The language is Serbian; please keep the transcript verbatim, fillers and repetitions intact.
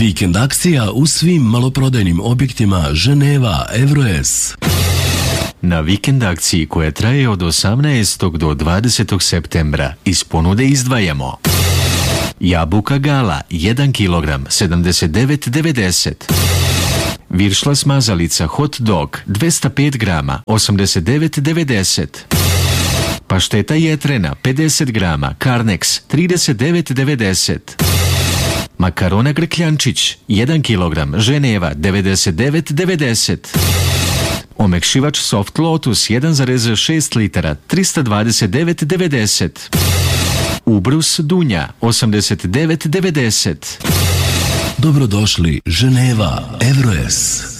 Vikend akcija u svim maloprodajnim objektima Ženeva Evroes. Na vikend akciji koja traje od osamnaestog do dvadesetog septembra iz ponude izdvajamo jabuka Gala jedan kilogram sedamdeset devet devedeset, viršla smazalica hot dog dvesta pet grama osamdeset devet devedeset, pašteta jetrena pedeset grama Carnex trideset devet devedeset, makarona Grkljančić jedan kilogram Ženeva devedeset devet devedeset, omekšivač Soft Lotus jedan zarez šest litara trista dvadeset devet devedeset, ubrus Dunja osamdeset devet devedeset. Dobrodošli Ženeva Evroes.